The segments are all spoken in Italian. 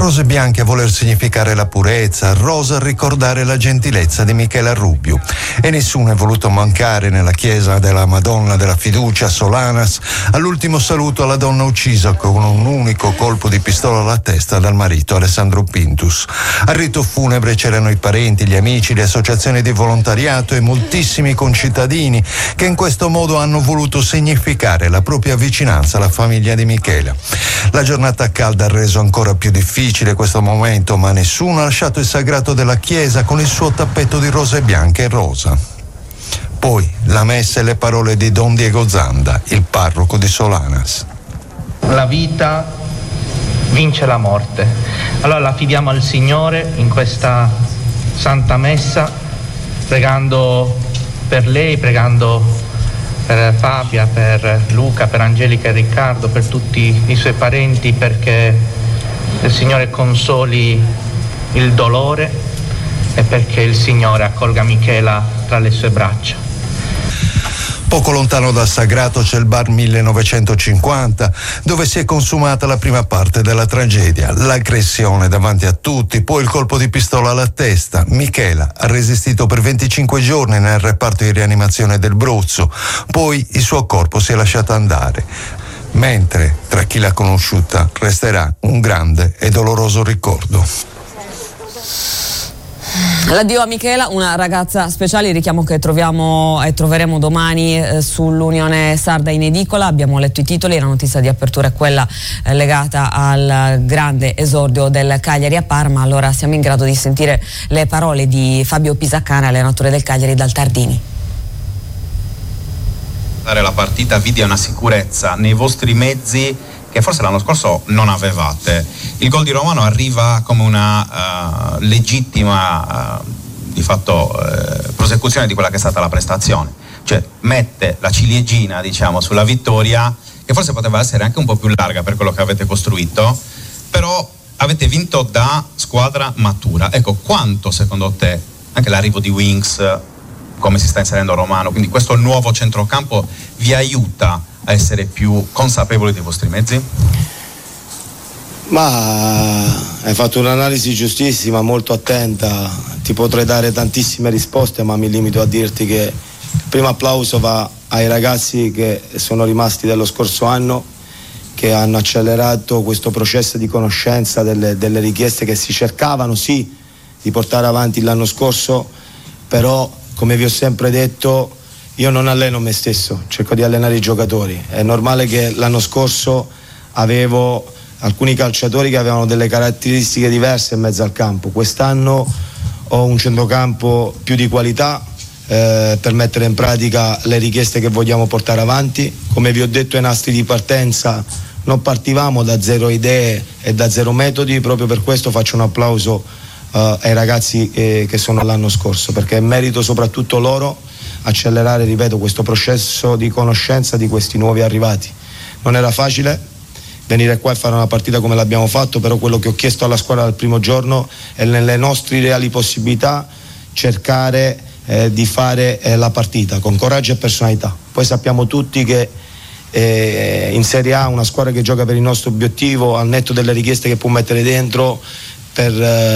Rose bianche a voler significare la purezza, rosa a ricordare la gentilezza di Michela Rubiu. E nessuno è voluto mancare nella chiesa della Madonna della Fiducia a Solanas all'ultimo saluto alla donna uccisa con un unico colpo di pistola alla testa dal marito Alessandro Pintus. Al rito funebre c'erano i parenti, gli amici, le associazioni di volontariato e moltissimi concittadini che in questo modo hanno voluto significare la propria vicinanza alla famiglia di Michela. La giornata calda ha reso ancora più difficile questo momento, ma nessuno ha lasciato il sagrato della chiesa con il suo tappeto di rose bianche e rosa. Poi la messa e le parole di Don Diego Zanda, il parroco di Solanas. La vita vince la morte. Allora la affidiamo al Signore in questa Santa Messa, pregando per lei, pregando per Fabia, per Luca, per Angelica e Riccardo, per tutti i suoi parenti, perché il Signore consoli il dolore e perché il Signore accolga Michela tra le sue braccia. Poco lontano dal sagrato c'è il bar 1950, dove si è consumata la prima parte della tragedia, l'aggressione davanti a tutti, poi il colpo di pistola alla testa. Michela ha resistito per 25 giorni nel reparto di rianimazione del Bruzzo, poi il suo corpo si è lasciato andare, mentre tra chi l'ha conosciuta resterà un grande e doloroso ricordo. L'addio a Michela, una ragazza speciale, il richiamo che troviamo e troveremo domani sull'Unione Sarda in edicola. Abbiamo letto i titoli, la notizia di apertura è quella legata al grande esordio del Cagliari a Parma. Allora siamo in grado di sentire le parole di Fabio Pisaccana, allenatore del Cagliari, dal Tardini. La partita vi dia una sicurezza nei vostri mezzi che forse l'anno scorso non avevate. Il gol di Romano arriva come una legittima di fatto prosecuzione di quella che è stata la prestazione, cioè mette la ciliegina, diciamo, sulla vittoria, che forse poteva essere anche un po' più larga per quello che avete costruito, però avete vinto da squadra matura. Ecco, quanto secondo te anche l'arrivo di Winks, come si sta inserendo Romano, quindi questo nuovo centrocampo vi aiuta a essere più consapevoli dei vostri mezzi? Ma hai fatto un'analisi giustissima, molto attenta. Ti potrei dare tantissime risposte, ma mi limito a dirti che il primo applauso va ai ragazzi che sono rimasti dello scorso anno, che hanno accelerato questo processo di conoscenza delle richieste che si cercavano sì di portare avanti l'anno scorso, però come vi ho sempre detto io non alleno me stesso, cerco di allenare i giocatori. È normale che l'anno scorso avevo alcuni calciatori che avevano delle caratteristiche diverse in mezzo al campo. Quest'anno ho un centrocampo più di qualità per mettere in pratica le richieste che vogliamo portare avanti. Come vi ho detto ai nastri di partenza non partivamo da zero idee e da zero metodi, proprio per questo faccio un applauso ai ragazzi che sono l'anno scorso, perché è merito soprattutto loro accelerare, ripeto, questo processo di conoscenza di questi nuovi arrivati. Non era facile venire qua e fare una partita come l'abbiamo fatto, però quello che ho chiesto alla squadra dal primo giorno è, nelle nostre reali possibilità, cercare di fare la partita con coraggio e personalità. Poi sappiamo tutti che in Serie A una squadra che gioca per il nostro obiettivo, al netto delle richieste che può mettere dentro, per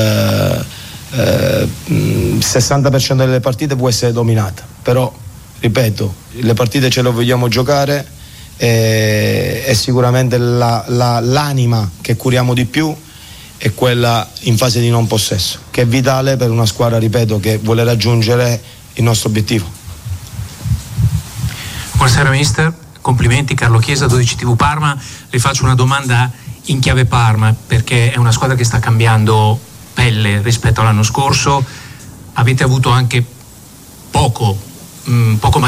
il 60% delle partite può essere dominata, però ripeto, le partite ce le vogliamo giocare e sicuramente l'anima che curiamo di più è quella in fase di non possesso, che è vitale per una squadra, ripeto, che vuole raggiungere il nostro obiettivo. Buonasera mister, complimenti. Carlo Chiesa, 12 TV Parma. Le faccio una domanda in chiave Parma, perché è una squadra che sta cambiando pelle rispetto all'anno scorso. Avete avuto anche poco